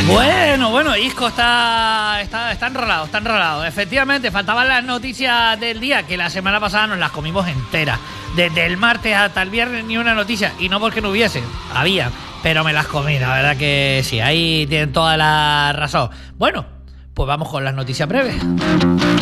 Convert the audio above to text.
Bueno, Isco está enrolado. Efectivamente, faltaban las noticias del día, que la semana pasada nos las comimos enteras. Desde el martes hasta el viernes ni una noticia, y no porque no hubiese, había, pero me las comí, la verdad que sí, ahí tienen toda la razón. Bueno, pues vamos con las noticias breves.